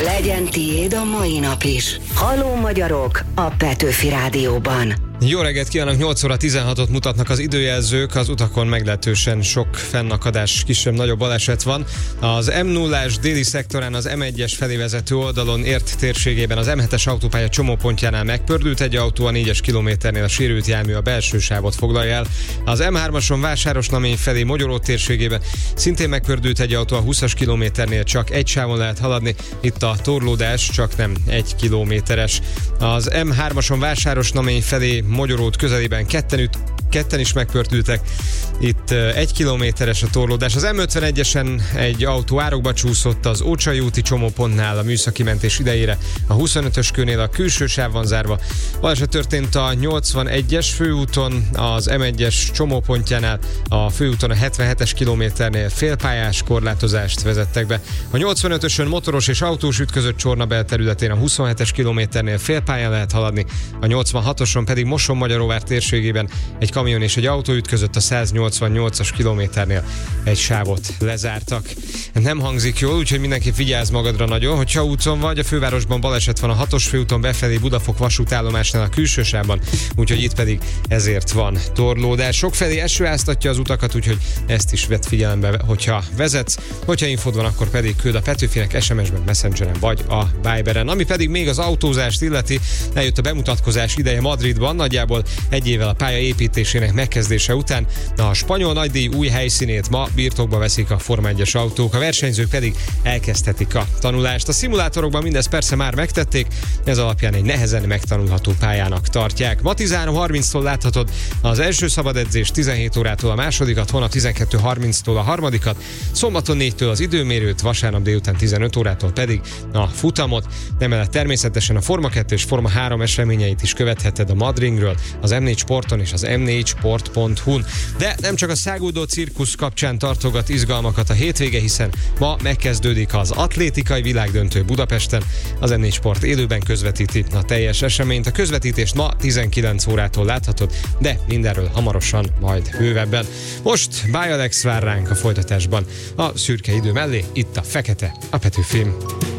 Legyen tiéd a mai nap is. Halló magyarok a Petőfi Rádióban. Jó reggelt kívánok, 8 óra 16-ot mutatnak az időjelzők, az utakon meglehetősen sok fennakadás, kisebb-nagyobb baleset van. Az M0-ás déli szektorán az M1-es felé vezető oldalon ért térségében az M7-es autópálya csomópontjánál megpördült egy autó, a 4-es kilométernél a sérült jármű a belső sávot foglalja el. Az M3-ason Vásárosnamény felé Mogyoró térségében szintén megpördült egy autó, a 20-as kilométernél csak egy sávon lehet haladni, itt a torlódás csak nem 1 kilométeres. Az M3-ason Vásárosnamény felé Mogyorót közelében ketten is megpördültek. Itt 1 kilométeres a torlódás. Az M51-esen egy autó árokba csúszott az Ócsai úti csomópontnál a műszaki mentés idejére. A 25-ös kőnél a külső sáv van zárva. Baleset történt a 81-es főúton, az M1-es csomópontjánál, a főúton a 77-es kilométernél félpályás korlátozást vezettek be. A 85-ösön motoros és autós ütközött Csorna belterületén a 27-es kilométernél félpályán lehet haladni. A 86-oson pedig Mosonmagyaróvár térségében egy kamion és egy autó ütközött, a 188-as kilométernél egy sávot lezártak. Nem hangzik jól, úgyhogy mindenképp vigyázz magadra nagyon, hogyha úton vagy. A fővárosban baleset van a 6-os főúton befelé Budafok vasútállomásnál a külső sávban, úgyhogy itt pedig ezért van torlódás. Sokfelé eső áztatja az utakat, úgyhogy ezt is vedd figyelembe, hogyha vezetsz. Hogyha infód van, akkor pedig küld a Petőfinek SMS-ben, Messengeren vagy a Viberen. Ami pedig még az autózást illeti, eljött a bemutatkozás ideje Madridban, nagyjából egy évvel a pálya építésének megkezdése után. A spanyol nagydíj új helyszínét ma birtokba veszik a Forma 1-es autók, a versenyzők pedig elkezdhetik a tanulást. A szimulátorokban mindezt persze már megtették, ez alapján egy nehezen megtanulható pályának tartják. Ma 13:30-tól láthatod az első szabad edzést, 17 órától a másodikat, holnap 12:30-tól a harmadikat, szombaton 4-től az időmérőt, vasárnap délután 15 órától pedig a futamot. Emellett természetesen a Forma 2 és Forma 3 eseményeit is követheted a Madringről, az M4 Sporton és az m4sport.hu-n. De nem csak a száguldó cirkusz kapcsán tartogat izgalmakat a hétvége, hiszen ma megkezdődik az atlétikai világdöntő Budapesten. Az M4 Sport élőben közvetíti a teljes eseményt. A közvetítést ma 19 órától láthatod, de mindenről hamarosan majd bővebben. Most Báj Alex vár ránk a folytatásban. A szürke idő mellé itt a fekete, a Petőfi.